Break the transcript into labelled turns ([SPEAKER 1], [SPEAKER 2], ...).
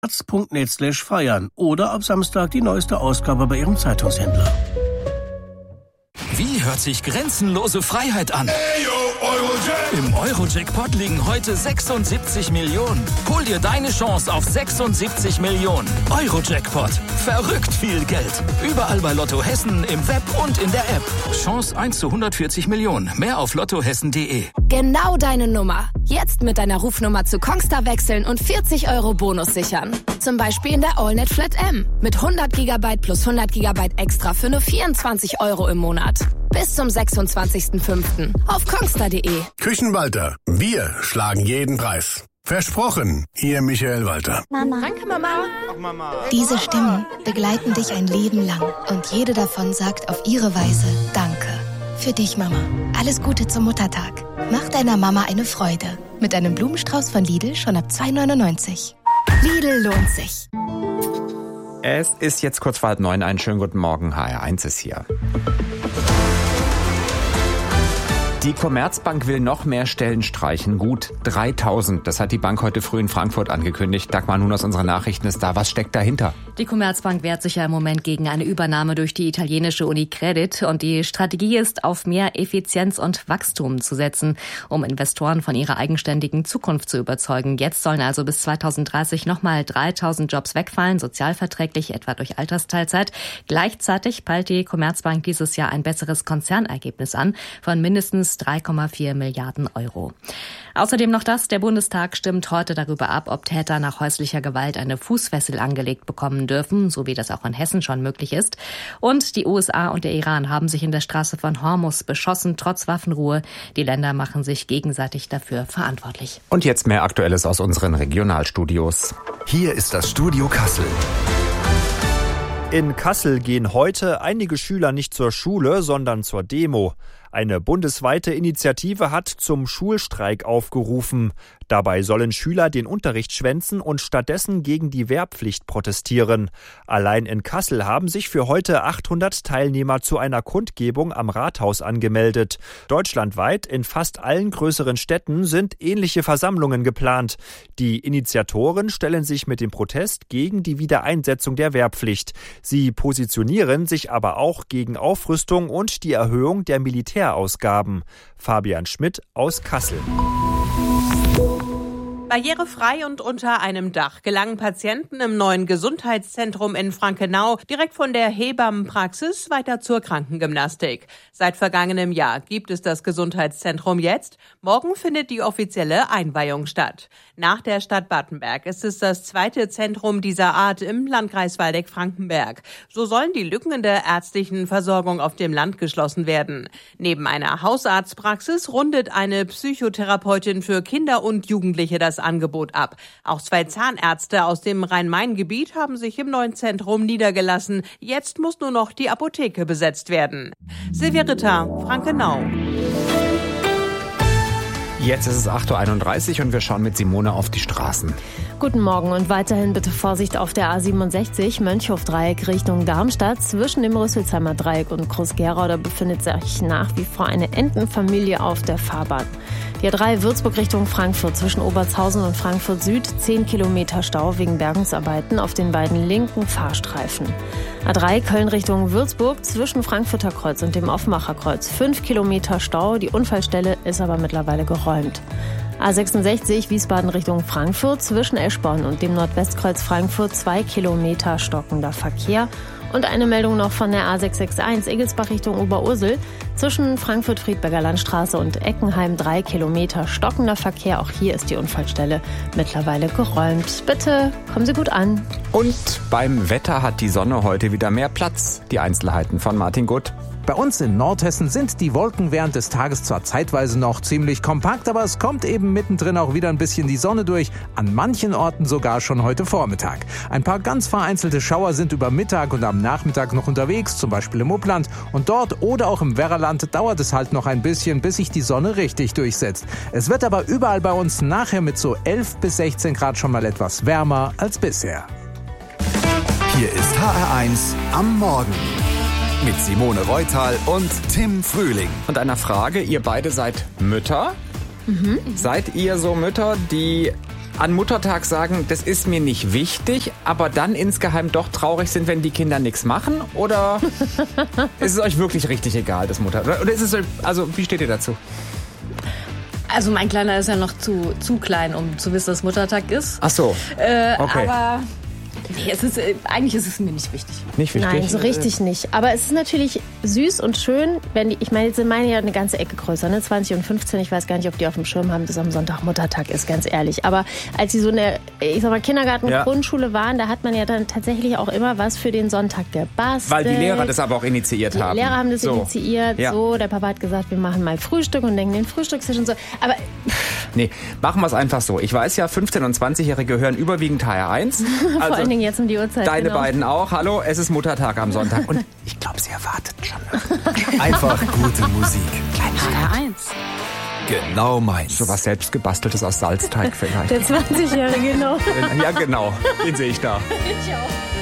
[SPEAKER 1] taz.net/feiern oder ab Samstag die neueste Ausgabe bei Ihrem Zeitungshändler.
[SPEAKER 2] Wie hört sich grenzenlose Freiheit an? Im Euro-Jackpot liegen heute 76 Millionen. Hol dir deine Chance auf 76 Millionen. Euro-Jackpot. Verrückt viel Geld. Überall bei Lotto Hessen, im Web und in der App. Chance 1 zu 140 Millionen. Mehr auf lottohessen.de.
[SPEAKER 3] Genau deine Nummer. Jetzt mit deiner Rufnummer zu Kongstar wechseln und 40 € Bonus sichern. Zum Beispiel in der AllNet Flat M. Mit 100 GB plus 100 GB extra für nur 24 € im Monat. Bis zum 26.05. auf kongstar.de.
[SPEAKER 4] Küchenwalter. Wir schlagen jeden Preis. Versprochen, Ihr Michael Walter.
[SPEAKER 5] Mama.
[SPEAKER 3] Danke, Mama.
[SPEAKER 5] Ach, Mama.
[SPEAKER 6] Diese Stimmen begleiten dich ein Leben lang und jede davon sagt auf ihre Weise Danke. Für dich, Mama. Alles Gute zum Muttertag. Mach deiner Mama eine Freude. Mit einem Blumenstrauß von Lidl schon ab 2,99 €. Lidl lohnt sich.
[SPEAKER 7] Es ist jetzt kurz vor 8:30. Einen schönen guten Morgen. HR1 ist hier. Die Commerzbank will noch mehr Stellen streichen. Gut 3.000. Das hat die Bank heute früh in Frankfurt angekündigt. Dagmar Nun aus unserer Nachrichten ist da. Was steckt dahinter?
[SPEAKER 8] Die Commerzbank wehrt sich ja im Moment gegen eine Übernahme durch die italienische UniCredit. Und die Strategie ist, auf mehr Effizienz und Wachstum zu setzen, um Investoren von ihrer eigenständigen Zukunft zu überzeugen. Jetzt sollen also bis 2030 nochmal 3.000 Jobs wegfallen, sozialverträglich, etwa durch Altersteilzeit. Gleichzeitig peilt die Commerzbank dieses Jahr ein besseres Konzernergebnis an von mindestens 3,4 Milliarden €. Außerdem noch das: Der Bundestag stimmt heute darüber ab, ob Täter nach häuslicher Gewalt eine Fußfessel angelegt bekommen dürfen, so wie das auch in Hessen schon möglich ist. Und die USA und der Iran haben sich in der Straße von Hormuz beschossen, trotz Waffenruhe. Die Länder machen sich gegenseitig dafür verantwortlich.
[SPEAKER 7] Und jetzt mehr Aktuelles aus unseren Regionalstudios.
[SPEAKER 9] Hier ist das Studio Kassel.
[SPEAKER 10] In Kassel gehen heute einige Schüler nicht zur Schule, sondern zur Demo. Eine bundesweite Initiative hat zum Schulstreik aufgerufen. Dabei sollen Schüler den Unterricht schwänzen und stattdessen gegen die Wehrpflicht protestieren. Allein in Kassel haben sich für heute 800 Teilnehmer zu einer Kundgebung am Rathaus angemeldet. Deutschlandweit in fast allen größeren Städten sind ähnliche Versammlungen geplant. Die Initiatoren stellen sich mit dem Protest gegen die Wiedereinsetzung der Wehrpflicht. Sie positionieren sich aber auch gegen Aufrüstung und die Erhöhung der Militärausgaben. Fabian Schmidt aus Kassel.
[SPEAKER 11] Barrierefrei und unter einem Dach gelangen Patienten im neuen Gesundheitszentrum in Frankenau direkt von der Hebammenpraxis weiter zur Krankengymnastik. Seit vergangenem Jahr gibt es das Gesundheitszentrum jetzt. Morgen findet die offizielle Einweihung statt. Nach der Stadt Battenberg ist es das zweite Zentrum dieser Art im Landkreis Waldeck-Frankenberg. So sollen die Lücken in der ärztlichen Versorgung auf dem Land geschlossen werden. Neben einer Hausarztpraxis rundet eine Psychotherapeutin für Kinder und Jugendliche das Angebot ab. Auch 2 Zahnärzte aus dem Rhein-Main-Gebiet haben sich im neuen Zentrum niedergelassen. Jetzt muss nur noch die Apotheke besetzt werden. Silvia Ritter, Frankenau.
[SPEAKER 7] Jetzt ist es 8:31 Uhr und wir schauen mit Simone auf die Straßen.
[SPEAKER 12] Guten Morgen und weiterhin bitte Vorsicht auf der A67 Mönchhof-Dreieck Richtung Darmstadt. Zwischen dem Rüsselsheimer Dreieck und Groß-Gerau, da befindet sich nach wie vor eine Entenfamilie auf der Fahrbahn. Die A3 Würzburg Richtung Frankfurt zwischen Obertshausen und Frankfurt Süd 10 Kilometer Stau wegen Bergungsarbeiten auf den beiden linken Fahrstreifen. A3 Köln Richtung Würzburg zwischen Frankfurter Kreuz und dem Offenbacher Kreuz 5 Kilometer Stau. Die Unfallstelle ist aber mittlerweile geräumt. A66 Wiesbaden Richtung Frankfurt zwischen Eschborn und dem Nordwestkreuz Frankfurt 2 Kilometer stockender Verkehr. Und eine Meldung noch von der A661 Egelsbach Richtung Oberursel. Zwischen Frankfurt-Friedberger Landstraße und Eckenheim 3 Kilometer stockender Verkehr. Auch hier ist die Unfallstelle mittlerweile geräumt. Bitte kommen Sie gut an.
[SPEAKER 7] Und beim Wetter hat die Sonne heute wieder mehr Platz. Die Einzelheiten von Martin Gutt.
[SPEAKER 13] Bei uns in Nordhessen sind die Wolken während des Tages zwar zeitweise noch ziemlich kompakt, aber es kommt eben mittendrin auch wieder ein bisschen die Sonne durch. An manchen Orten sogar schon heute Vormittag. Ein paar ganz vereinzelte Schauer sind über Mittag und am Nachmittag noch unterwegs, zum Beispiel im Upland. Und dort oder auch im Werraland dauert es halt noch ein bisschen, bis sich die Sonne richtig durchsetzt. Es wird aber überall bei uns nachher mit so 11 bis 16 Grad schon mal etwas wärmer als bisher.
[SPEAKER 9] Hier ist HR1 am Morgen. Mit Simone Reutal und Tim Frühling.
[SPEAKER 7] Und einer Frage, ihr beide seid Mütter. Seid ihr so Mütter, die an Muttertag sagen, das ist mir nicht wichtig, aber dann insgeheim doch traurig sind, wenn die Kinder nichts machen? Oder ist es euch wirklich richtig egal, das Muttertag? Oder ist es, also wie steht ihr dazu?
[SPEAKER 8] Also mein Kleiner ist ja noch zu klein, um zu wissen, dass Muttertag ist.
[SPEAKER 7] Ach so, okay.
[SPEAKER 8] Aber nee, eigentlich ist es mir nicht wichtig.
[SPEAKER 7] Nicht wichtig?
[SPEAKER 12] Nein, so richtig nicht. Aber es ist natürlich süß und schön, wenn ich meine, jetzt sind meine ja eine ganze Ecke größer, ne? 20 und 15. Ich weiß gar nicht, ob die auf dem Schirm haben, dass am Sonntag Muttertag ist, ganz ehrlich. Aber als sie so in der, ich sag mal, Kindergarten, Grundschule waren, da hat man ja dann tatsächlich auch immer was für den Sonntag gebastelt.
[SPEAKER 7] Weil die Lehrer das aber auch initiiert haben.
[SPEAKER 12] Die Lehrer haben das initiiert. Ja. So, der Papa hat gesagt, wir machen mal Frühstück und denken den Frühstückstisch und so. Aber
[SPEAKER 7] nee, machen wir es einfach so. Ich weiß ja, 15- und 20-Jährige hören überwiegend HR1.
[SPEAKER 12] Vor allen Dingen jetzt um die Uhrzeit.
[SPEAKER 7] Deine beiden auch. Hallo, es ist Muttertag am Sonntag. Und ich glaube, sie erwartet schon.
[SPEAKER 9] Einfach gute Musik.
[SPEAKER 3] HR1.
[SPEAKER 9] Genau meins.
[SPEAKER 7] So was selbstgebasteltes aus Salzteig vielleicht.
[SPEAKER 12] Der 20-Jährige, genau.
[SPEAKER 7] Ja, genau. Den sehe ich da.
[SPEAKER 12] Ich auch.